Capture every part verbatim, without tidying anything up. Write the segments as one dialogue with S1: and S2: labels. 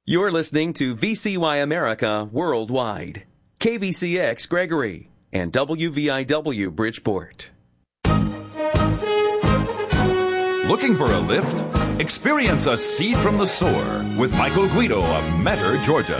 S1: You're listening to V C Y America Worldwide, K V C X Gregory, and W V I W Bridgeport.
S2: Looking for a lift? Experience a seed from the sower with Michael Guido of Metter, Georgia.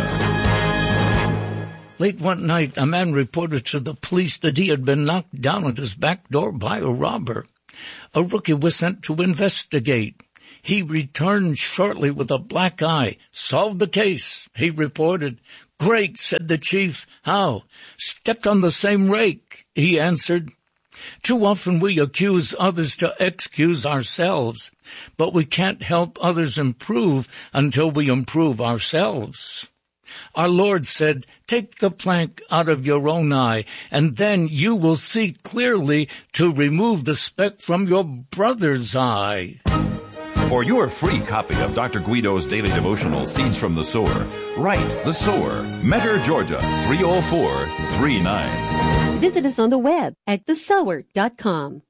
S3: Late one night, a man reported to the police that he had been knocked down at his back door by a robber. A rookie was sent to investigate. He returned shortly with a black eye. Solved the case, he reported. Great, said the chief. How? Stepped on the same rake, he answered. Too often we accuse others to excuse ourselves, but we can't help others improve until we improve ourselves. Our Lord said, take the plank out of your own eye, and then you will see clearly to remove the speck from your brother's eye.
S2: For your free copy of Doctor Guido's daily devotional, Seeds from the Sower, write The Sower, Metter, Georgia, three oh four three nine.
S4: Visit us on the web at the sower dot com.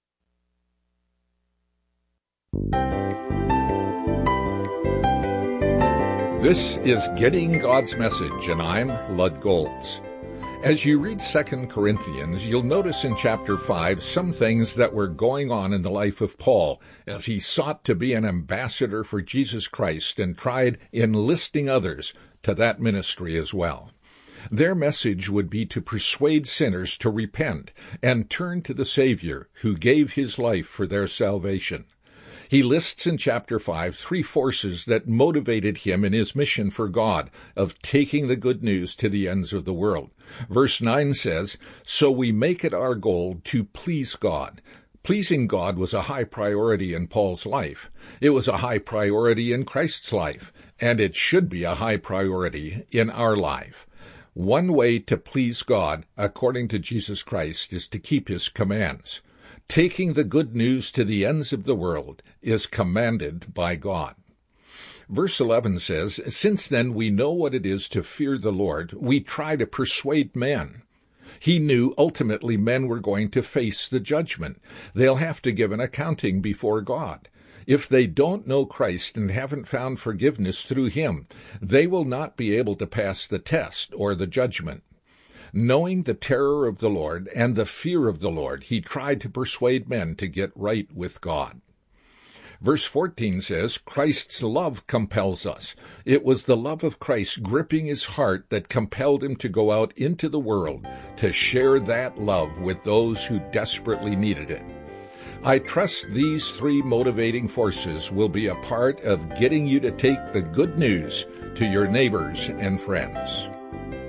S5: This is Getting God's Message, and I'm Lud Golds. As you read Second Corinthians, you'll notice in chapter five some things that were going on in the life of Paul as he sought to be an ambassador for Jesus Christ and tried enlisting others to that ministry as well. Their message would be to persuade sinners to repent and turn to the Savior who gave his life for their salvation. He lists in chapter five three forces that motivated him in his mission for God of taking the good news to the ends of the world. Verse nine says, so we make it our goal to please God. Pleasing God was a high priority in Paul's life. It was a high priority in Christ's life, and it should be a high priority in our life. One way to please God, according to Jesus Christ, is to keep his commands. Taking the good news to the ends of the world is commanded by God. Verse eleven says, since then we know what it is to fear the Lord, we try to persuade men. He knew ultimately men were going to face the judgment. They'll have to give an accounting before God. If they don't know Christ and haven't found forgiveness through him, they will not be able to pass the test or the judgment. Knowing the terror of the Lord and the fear of the Lord, he tried to persuade men to get right with God. Verse fourteen says, Christ's love compels us. It was the love of Christ gripping his heart that compelled him to go out into the world to share that love with those who desperately needed it. I trust these three motivating forces will be a part of getting you to take the good news to your neighbors and friends.